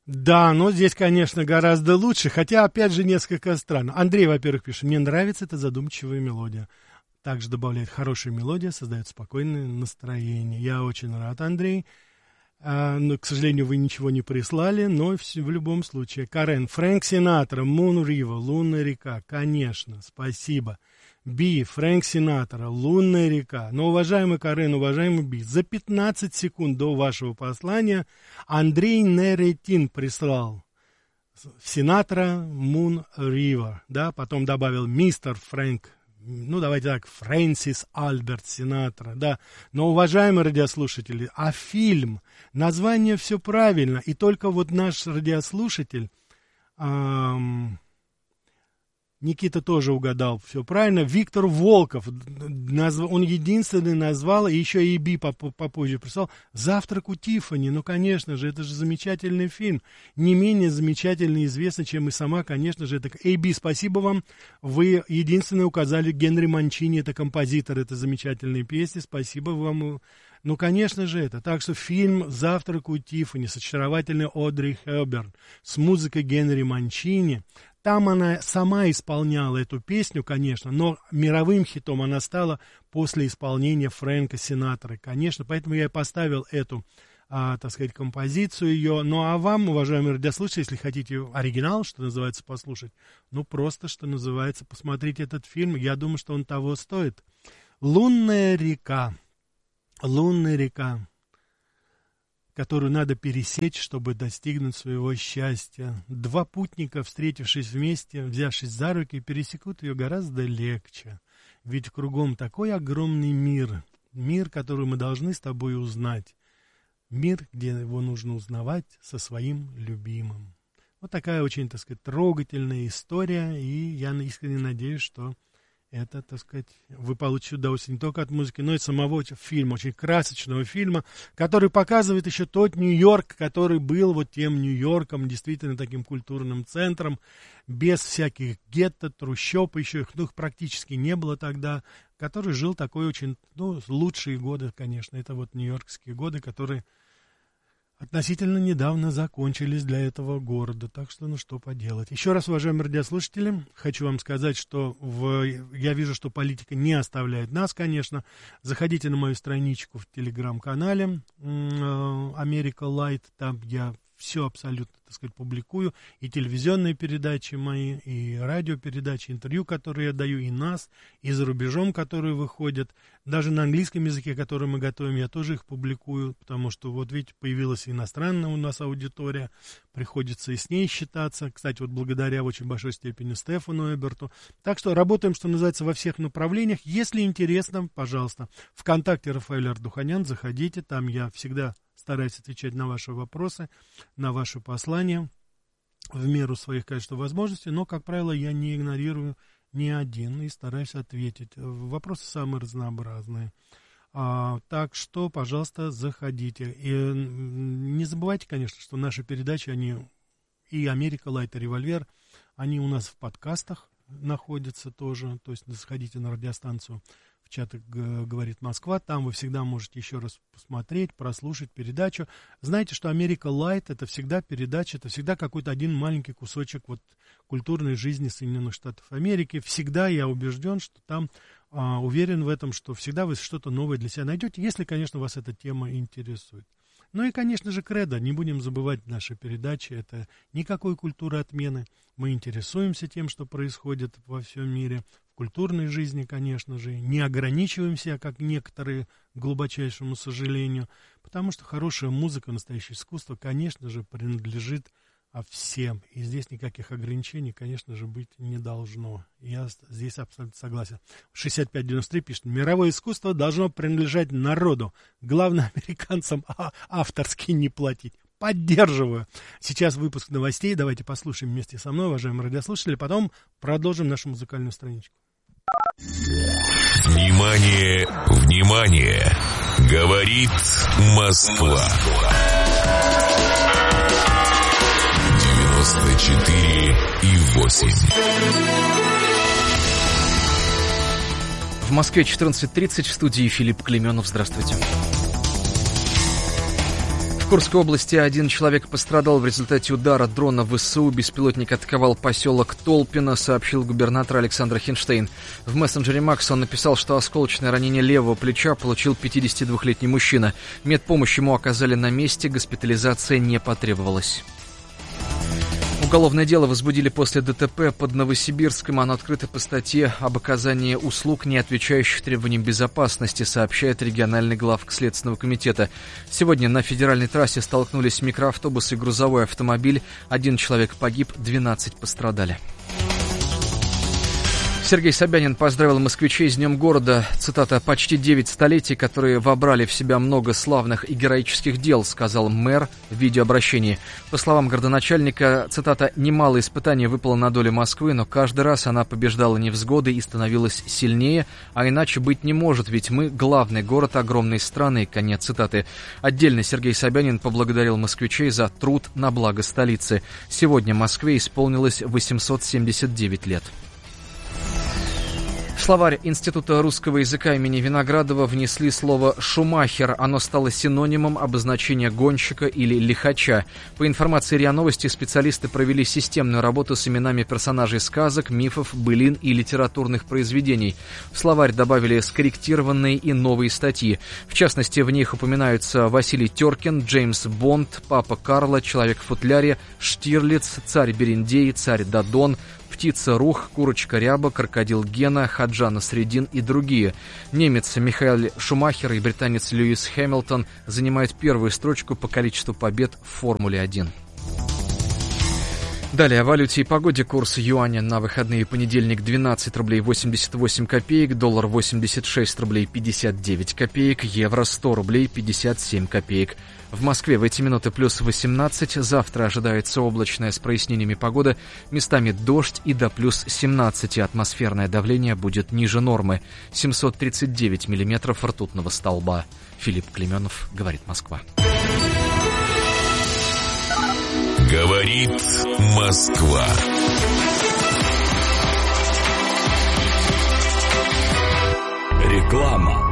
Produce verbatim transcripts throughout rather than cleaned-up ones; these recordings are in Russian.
Да, но здесь, конечно, гораздо лучше, хотя, опять же, несколько странно. Андрей, во-первых, пишет, мне нравится эта задумчивая мелодия. Также добавляет, хорошая мелодия создает спокойное настроение. Я очень рад, Андрей. А, но, к сожалению, вы ничего не прислали, но в, в любом случае. Карен, Фрэнк Синатра, Moon River, Лунная река. Конечно, спасибо. Би, Фрэнк Синатра, Лунная река. Но, уважаемый Карен, уважаемый Би, за пятнадцать секунд до вашего послания Андрей Неретин прислал Синатра, Moon River. Да, потом добавил мистер Фрэнк. Ну, давайте так, Фрэнсис Альберт Синатра, да. Но, уважаемые радиослушатели, а фильм, название все правильно, и только вот наш радиослушатель, эм, Никита тоже угадал, все правильно, Виктор Волков, назв... он единственный назвал, и еще и Би попозже прислал, «Завтрак у Тиффани». Ну, конечно же, это же замечательный фильм, не менее замечательно известный, чем и сама, конечно же, это... Эй, Би, спасибо вам, вы единственное указали Генри Манчини, это композитор этой замечательной песни, спасибо вам. Ну, конечно же, это. Так что фильм «Завтрак у Тиффани» с очаровательной Одри Хёбберн, с музыкой Генри Манчини. Там она сама исполняла эту песню, конечно, но мировым хитом она стала после исполнения Фрэнка Синатры, конечно. Поэтому я и поставил эту, а, так сказать, композицию ее. Ну, а вам, уважаемые радиослушатели, если хотите оригинал, что называется, послушать, ну, просто, что называется, посмотрите этот фильм. Я думаю, что он того стоит. «Лунная река». Лунная река, которую надо пересечь, чтобы достигнуть своего счастья. Два путника, встретившись вместе, взявшись за руки, пересекут ее гораздо легче. Ведь кругом такой огромный мир, мир, который мы должны с тобой узнать. Мир, где его нужно узнавать со своим любимым. Вот такая очень, так сказать, трогательная история, и я искренне надеюсь, что это, так сказать, вы получите удовольствие не только от музыки, но и от самого фильма, очень красочного фильма, который показывает еще тот Нью-Йорк, который был вот тем Нью-Йорком, действительно таким культурным центром, без всяких гетто, трущоб, еще их, ну, их практически не было тогда, который жил такой очень, ну, лучшие годы, конечно, это вот нью-йоркские годы, которые относительно недавно закончились для этого города. Так что, ну, что поделать. Еще раз, уважаемые радиослушатели, хочу вам сказать, что в... я вижу, что политика не оставляет нас, конечно. Заходите на мою страничку в телеграм-канале Америка Лайт. Там я все абсолютно, так сказать, публикую. И телевизионные передачи мои, и радиопередачи, интервью, которые я даю, и нас, и за рубежом, которые выходят. Даже на английском языке, который мы готовим, я тоже их публикую, потому что, вот видите, появилась иностранная у нас аудитория, приходится и с ней считаться. Кстати, вот благодаря в очень большой степени Стефану Эберту. Так что работаем, что называется, во всех направлениях. Если интересно, пожалуйста, ВКонтакте Рафаэль Ардуханян, заходите, там я всегда стараюсь отвечать на ваши вопросы, на ваши послания, в меру своих, конечно, возможностей, но, как правило, я не игнорирую ни один и стараюсь ответить. Вопросы самые разнообразные. А, так что, пожалуйста, заходите. И не забывайте, конечно, что наши передачи, они и Америка Лайт, и Револьвер, они у нас в подкастах находятся тоже. То есть заходите на радиостанцию в чаты «Говорит Москва», там вы всегда можете еще раз посмотреть, прослушать передачу. Знаете, что Америка Лайт — это всегда передача, это всегда какой-то один маленький кусочек вот культурной жизни Соединенных Штатов Америки. Всегда я убежден, что там, а, уверен в этом, что всегда вы что-то новое для себя найдете, если, конечно, вас эта тема интересует. Ну и, конечно же, кредо, не будем забывать наши передачи, это никакой культуры отмены. Мы интересуемся тем, что происходит во всем мире, в культурной жизни, конечно же, не ограничиваемся, как некоторые, к глубочайшему сожалению, потому что хорошая музыка, настоящее искусство, конечно же, принадлежит всем, и здесь никаких ограничений, конечно же, быть не должно. Я здесь абсолютно согласен. шестьдесят пять девяносто три пишет: мировое искусство должно принадлежать народу, главное американцам а авторски не платить. Поддерживаю. Сейчас выпуск новостей, давайте послушаем вместе со мной, уважаемые радиослушатели, потом продолжим нашу музыкальную страничку. Внимание, внимание! Говорит Москва. девяносто четыре и восемь. В Москве четырнадцать тридцать, в студии Филипп Клеменов. Здравствуйте. В Курской области один человек пострадал в результате удара дрона ВСУ. Беспилотник атаковал поселок Толпино, сообщил губернатор Александр Хинштейн. В мессенджере Макс он написал, что осколочное ранение левого плеча получил пятидесятидвухлетний мужчина. Медпомощь ему оказали на месте, госпитализация не потребовалась. Уголовное дело возбудили после ДТП под Новосибирском. Оно открыто по статье об оказании услуг, не отвечающих требованиям безопасности, сообщает региональный главк Следственного комитета. Сегодня на федеральной трассе столкнулись микроавтобус и грузовой автомобиль. Один человек погиб, двенадцать пострадали. Сергей Собянин поздравил москвичей с Днем города. Цитата: «Почти девять столетий, которые вобрали в себя много славных и героических дел», сказал мэр в видеообращении. По словам городоначальника, цитата: «Немало испытаний выпало на долю Москвы, но каждый раз она побеждала невзгоды и становилась сильнее, а иначе быть не может, ведь мы главный город огромной страны». Конец цитаты. Отдельно Сергей Собянин поблагодарил москвичей за труд на благо столицы. Сегодня Москве исполнилось восемьсот семьдесят девять лет. В словарь Института русского языка имени Виноградова внесли слово «шумахер». Оно стало синонимом обозначения гонщика или лихача. По информации РИА Новости, специалисты провели системную работу с именами персонажей сказок, мифов, былин и литературных произведений. В словарь добавили скорректированные и новые статьи. В частности, в них упоминаются Василий Теркин, Джеймс Бонд, Папа Карло, Человек в футляре, Штирлиц, Царь Берендей, Царь Дадон, Птица Рух, Курочка Ряба, Крокодил Гена, Хаджа Насреддин и другие. Немец Михаэль Шумахер и британец Льюис Хэмилтон занимают первую строчку по количеству побед в Формуле один. Далее о валюте и погоде. Курс юаня на выходные: понедельник двенадцать рублей восемьдесят восемь копеек, доллар восемьдесят шесть рублей пятьдесят девять копеек, евро сто рублей пятьдесят семь копеек. В Москве в эти минуты плюс восемнадцать, завтра ожидается облачная с прояснениями погода, местами дождь и до плюс семнадцать, атмосферное давление будет ниже нормы, семьсот тридцать девять миллиметров ртутного столба. Филипп Клеменов, говорит Москва. Говорит Москва. Реклама.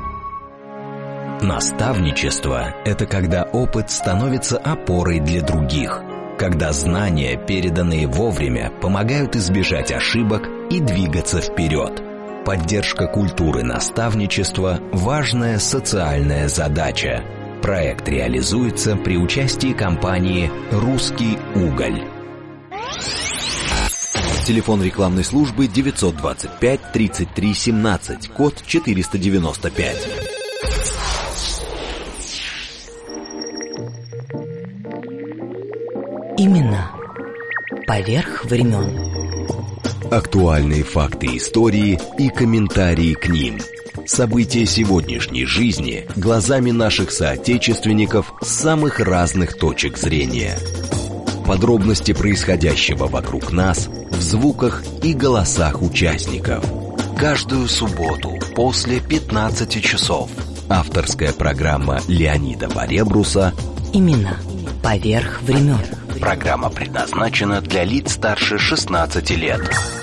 Наставничество – это когда опыт становится опорой для других, когда знания, переданные вовремя, помогают избежать ошибок и двигаться вперед. Поддержка культуры наставничества – важная социальная задача. Проект реализуется при участии компании «Русский уголь». Телефон рекламной службы девятьсот двадцать пять тридцать три семнадцать, код четыреста девяносто пять. Имена поверх времен. Актуальные факты истории и комментарии к ним. События сегодняшней жизни глазами наших соотечественников с самых разных точек зрения. Подробности происходящего вокруг нас в звуках и голосах участников. Каждую субботу после пятнадцати часов. Авторская программа Леонида Баребруса Имена поверх времен. Программа предназначена для лиц старше шестнадцати лет.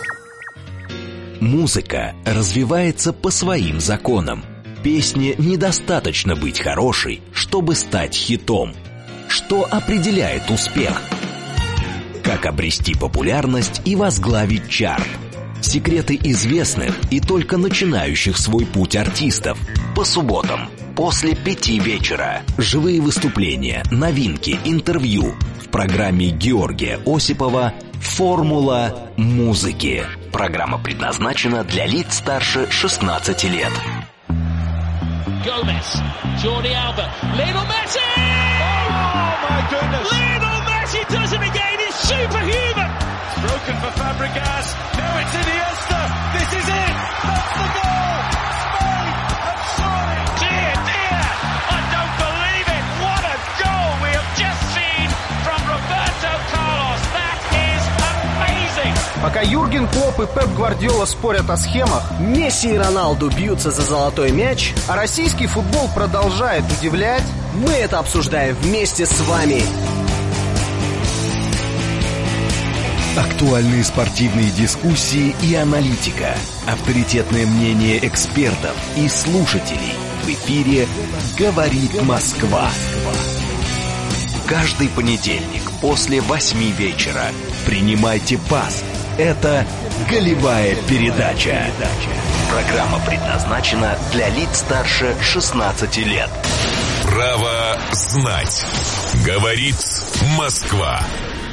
Музыка развивается по своим законам. Песне недостаточно быть хорошей, чтобы стать хитом. Что определяет успех? Как обрести популярность и возглавить чарт? Секреты известных и только начинающих свой путь артистов. По субботам после пяти вечера. Живые выступления, новинки, интервью. В программе Георгия Осипова «Формула музыки». Программа предназначена для лиц старше шестнадцати лет. Gomez, Jordi Alba, Lionel Messi! Oh my goodness! Lionel Messi does it again. It's superhuman. Broken for Fabregas. Now it's Iniesta. This is it. That's the goal. Spain have scored. Dear, dear, I don't believe it. What a goal we have just seen from Roberto Carlos. That is amazing. Пока Юрген Клопп и Пеп Гвардиола спорят о схемах, Месси и Роналду бьются за золотой мяч, а российский футбол продолжает удивлять, мы это обсуждаем вместе с вами. Актуальные спортивные дискуссии и аналитика. Авторитетное мнение экспертов и слушателей. В эфире «Говорит Москва». Каждый понедельник после восьми вечера. Принимайте пас. Это «Голевая передача». Программа предназначена для лиц старше шестнадцати лет. Право знать. Говорит Москва.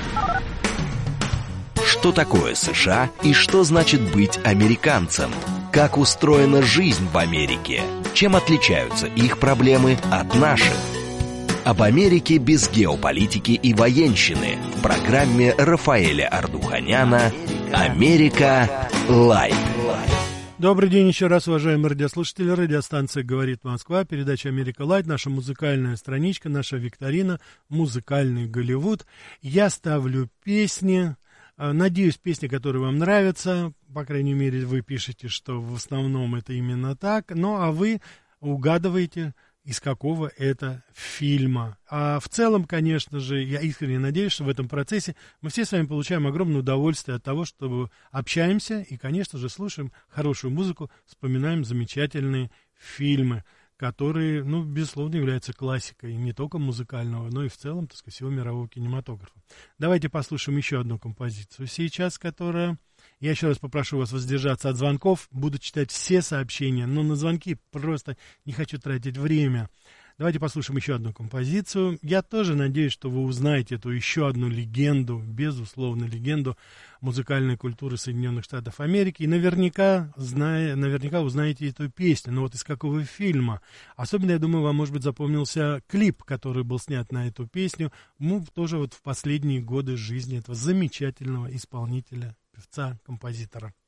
Что такое США и что значит быть американцем? Как устроена жизнь в Америке? Чем отличаются их проблемы от наших? Об Америке без геополитики и военщины в программе Рафаэля Ардуханяна «Америка Лайв». Добрый день еще раз, уважаемые радиослушатели. Радиостанция «Говорит Москва», передача «Америка Лайт», наша музыкальная страничка, наша викторина «Музыкальный Голливуд». Я ставлю песни, надеюсь, песни, которые вам нравятся, по крайней мере, вы пишете, что в основном это именно так, ну а вы угадываете, из какого это фильма. А в целом, конечно же, я искренне надеюсь, что в этом процессе мы все с вами получаем огромное удовольствие от того, что общаемся и, конечно же, слушаем хорошую музыку, вспоминаем замечательные фильмы, которые, ну, безусловно, являются классикой не только музыкального, но и в целом, так сказать, всего мирового кинематографа. Давайте послушаем еще одну композицию сейчас, которая... Я еще раз попрошу вас воздержаться от звонков. Буду читать все сообщения, но на звонки просто не хочу тратить время. Давайте послушаем еще одну композицию. Я тоже надеюсь, что вы узнаете эту еще одну легенду, безусловно, легенду музыкальной культуры Соединенных Штатов Америки. И наверняка, зная, наверняка узнаете эту песню. Но вот из какого фильма? Особенно, я думаю, вам, может быть, запомнился клип, который был снят на эту песню. Ну, тоже вот в последние годы жизни этого замечательного исполнителя, певца, композитора.